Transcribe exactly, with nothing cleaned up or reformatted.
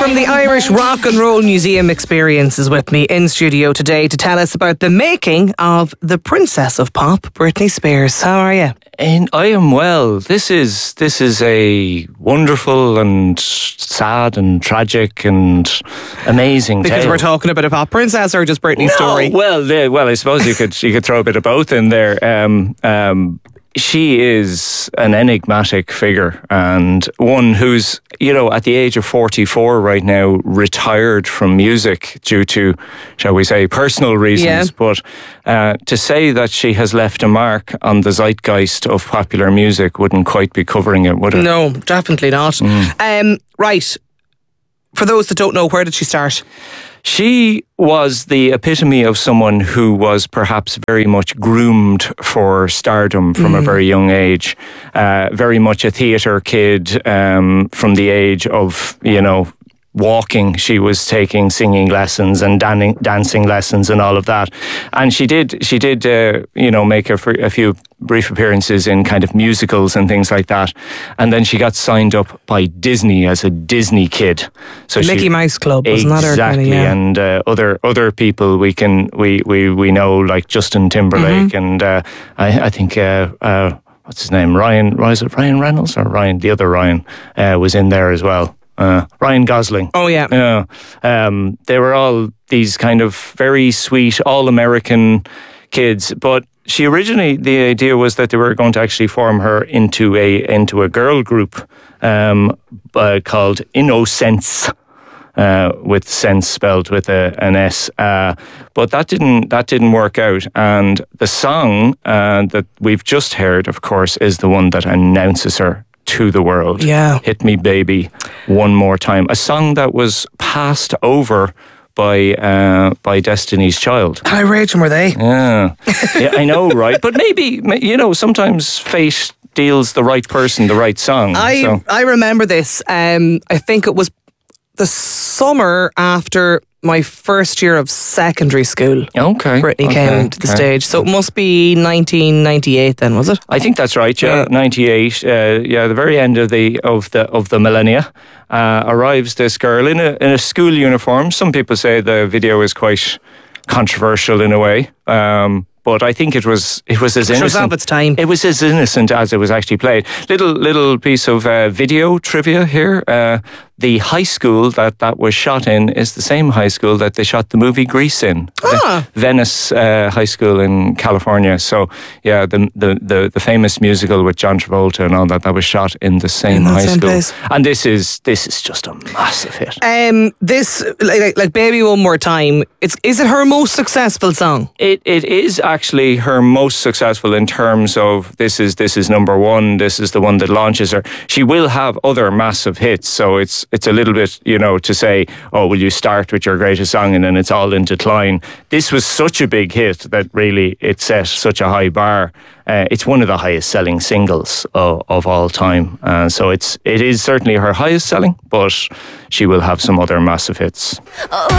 from the Irish Rock and Roll Museum Experience is with me in studio today to tell us about the making of the Princess of Pop, Britney Spears. How are you? And I am well. This is this is a wonderful and sad and tragic and amazing Because tale. we're talking about a pop princess or just Britney's no, story? Well, yeah, well, I suppose you could you could throw a bit of both in there. Um, um, she is an enigmatic figure and one who's, you know, at the age of forty-four right now, retired from music due to, shall we say, personal reasons. Yeah. But uh, to say that she has left a mark on the zeitgeist of popular music wouldn't quite be covering it, would it? No, definitely not. Mm. Um, right. For those that don't know, where did she start? She was the epitome of someone who was perhaps very much groomed for stardom from mm. a very young age. Uh, very much a theatre kid um, from the age of, you know, walking. She was taking singing lessons and dan- dancing lessons and all of that. And she did, she did, uh, you know, make a, a few brief appearances in kind of musicals and things like that. And then she got signed up by Disney as a Disney kid. So the Mickey she, Mouse Club, wasn't that her exactly? kind of, yeah. And uh, other other people we can we we we know, like Justin Timberlake mm-hmm. and uh, I I think. Uh, uh, what's his name? Ryan. Was it Ryan Reynolds or Ryan? The other Ryan uh, was in there as well. Uh, Ryan Gosling. Oh, yeah. Yeah. Um, they were all these kind of very sweet, all-American kids. But she originally, the idea was that they were going to actually form her into a into a girl group um, uh, called Innocence. Uh, with sense spelled with a, an S, uh, but that didn't that didn't work out. And the song uh, that we've just heard, of course, is the one that announces her to the world. Yeah. Hit Me Baby One More Time. A song that was passed over by uh, by Destiny's Child. How raging were they? Yeah. Yeah, I know, right? But maybe, you know, sometimes fate deals the right person the right song. I, so. I remember this. Um, I think it was the summer after my first year of secondary school. Okay. Britney okay, came to the okay. stage. So it must be nineteen ninety-eight then, was it? I think that's right, yeah. yeah. ninety-eight. Uh, yeah, the very end of the of the of the millennia. Uh, arrives this girl in a in a school uniform. Some people say the video is quite controversial in a way. Um But I think it was it was as innocent. It was of its time. It was as innocent as it was actually played. Little little piece of uh, video trivia here. Uh, the high school that that was shot in is the same high school that they shot the movie Grease in. Ah. Venice uh, High School in California. So yeah, the, the the the famous musical with John Travolta and all that that was shot in the same in high same school. Place. And this is this is just a massive hit. Um, this like, like like Baby One More Time. It's is it her most successful song? It it is actually her most successful in terms of this is this is number one. This is the one that launches her. She will have other massive hits, so it's it's a little bit, you know, to say, oh, will you start with your greatest song and then it's all in decline. This was such a big hit that really it set such a high bar. Uh, it's one of the highest selling singles of, of all time. Uh, so it's it is certainly her highest selling, but she will have some other massive hits. Oh.